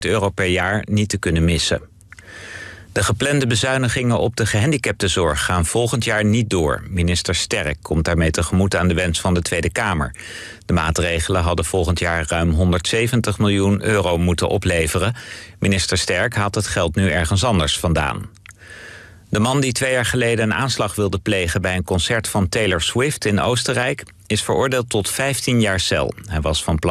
euro per jaar niet te kunnen missen. De geplande bezuinigingen op de gehandicaptenzorg gaan volgend jaar niet door. Minister Sterk komt daarmee tegemoet aan de wens van de Tweede Kamer. De maatregelen hadden volgend jaar ruim 170 miljoen euro moeten opleveren. Minister Sterk haalt het geld nu ergens anders vandaan. De man die 2 jaar geleden een aanslag wilde plegen bij een concert van Taylor Swift in Oostenrijk is veroordeeld tot 15 jaar cel. Hij was van plan